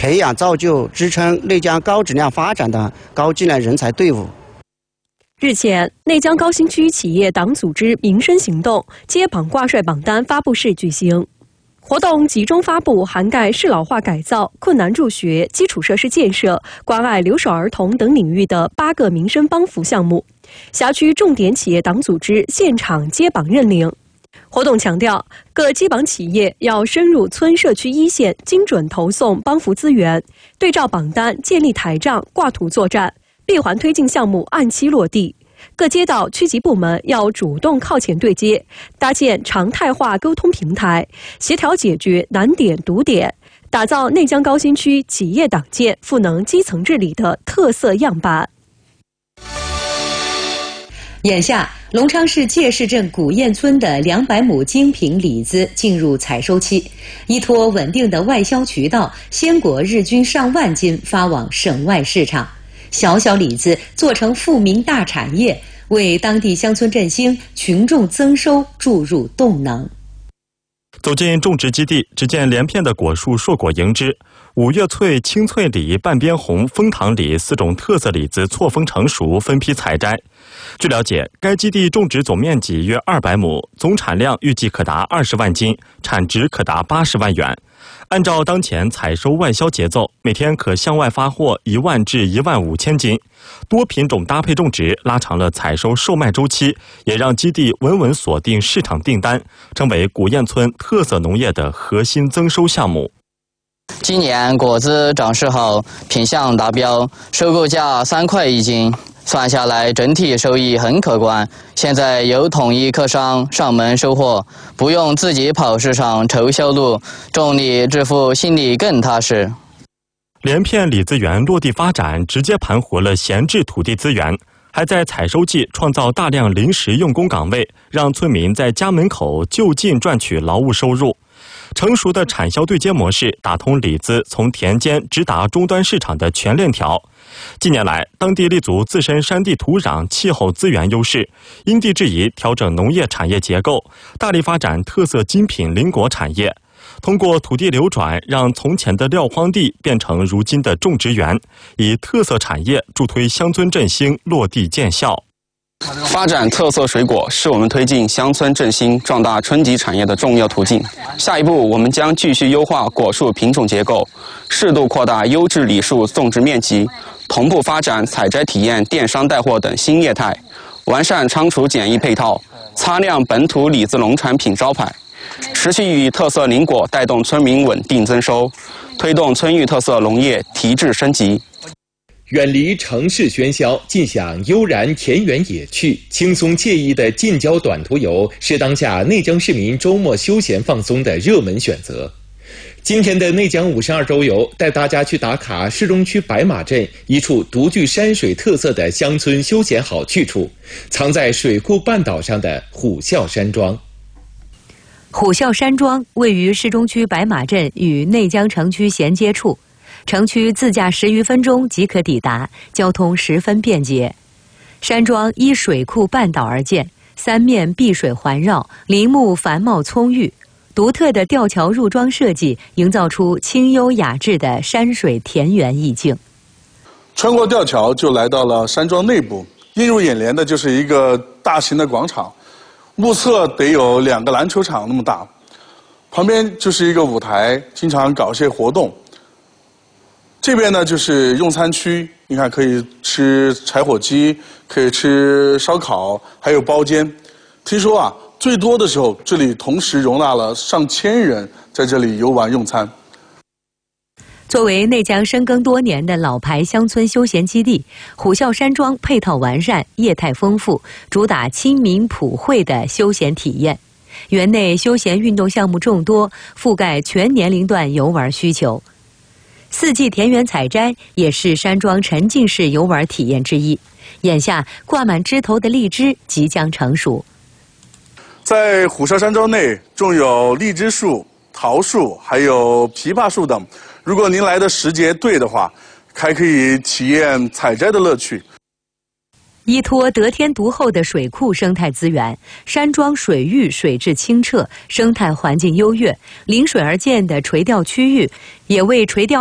培养造就支撑内江高质量发展的高技能人才队伍。 日前，内江高新区企业党组织民生行动接榜挂帅榜单发布式举行。活动集中发布涵盖适老化改造、困难入学、基础设施建设、关爱留守儿童等领域的8个民生帮扶项目，辖区重点企业党组织现场接榜认领。活动强调，各接榜企业要深入村社区一线，精准投送帮扶资源，对照榜单建立台账，挂图作战，闭环推进项目按期落地。各街道区级部门要主动靠前对接，搭建常态化沟通平台，协调解决难点堵点，打造内江高新区企业党建赋能基层治理的特色样板。 眼下，隆昌市界市镇古堰村的200亩精品李子进入采收期，依托稳定的外销渠道，鲜果日均上万斤发往省外市场。小小李子做成富民大产业，为当地乡村振兴、群众增收注入动能。 走进种植基地，只见连片的果树硕果迎之，五月翠、青翠李、半边红、枫糖李4种特色李子错峰成熟，分批采摘。据了解，该基地种植总面积约200亩，总产量预计可达20万斤，产值可达80万元。按照当前采收外销节奏，每天可向外发货1万至1万5千斤。多品种搭配种植，拉长了采收售卖周期，也让基地稳稳锁定市场订单，成为古堰村特色农业的核心增收项目。 今年果子长势好，品相达标，收购价3块1斤。算下来，整体收益很可观。现在有统一客商上门收货，不用自己跑市场筹销路，种李致富心里更踏实。 连片李子园落地发展，直接盘活了闲置土地资源，还在采收季创造大量临时用工岗位，让村民在家门口就近赚取劳务收入。成熟的产销对接模式打通李子从田间直达终端市场的全链条。近年来，当地立足自身山地土壤、气候资源优势，因地制宜调整农业产业结构，大力发展特色精品林果产业。通过土地流转，让从前的撂荒地变成如今的种植园，以特色产业助推乡村振兴落地见效。 发展特色水果是我们推进乡村振兴、壮大春集产业的重要途径。下一步，我们将继续优化果树品种结构，适度扩大优质李树种植面积，同步发展采摘体验、电商带货等新业态，完善仓储检疫配套，擦亮本土李子农产品招牌，持续以特色林果带动村民稳定增收，推动村域特色农业提质升级。 远离城市喧嚣，尽享悠然田园野趣，轻松惬意的近郊短途游是当下内江市民周末休闲放松的热门选择。今天的内江52周游带大家去打卡市中区白马镇一处独具山水特色的乡村休闲好去处，藏在水库半岛上的虎啸山庄。 虎啸山庄位于市中区白马镇与内江城区衔接处，城区自驾10余分钟即可抵达，交通十分便捷。山庄依水库半岛而建，3面碧水环绕，林木繁茂葱郁。独特的吊桥入庄设计，营造出清幽雅致的山水田园意境。 穿过吊桥，就来到了山庄内部。映入眼帘的就是一个大型的广场，目测得有2个篮球场那么大。旁边就是一个舞台，经常搞一些活动。这边呢就是用餐区，你看可以吃柴火鸡，可以吃烧烤，还有包间。听说啊，最多的时候，这里同时容纳了上千人在这里游玩用餐。 作为内江深耕多年的老牌乡村休闲基地，虎啸山庄配套完善，业态丰富，主打亲民普惠的休闲体验。园内休闲运动项目众多，覆盖全年龄段游玩需求。4季田园采摘也是山庄沉浸式游玩体验之一。眼下挂满枝头的荔枝即将成熟。 在虎啸山庄内种有荔枝树、桃树，还有枇杷树等。如果您来的时节对的话，还可以体验采摘的乐趣。 依托得天独厚的水库生态资源，山庄水域水质清澈，生态环境优越，临水而建的垂钓区域也为垂钓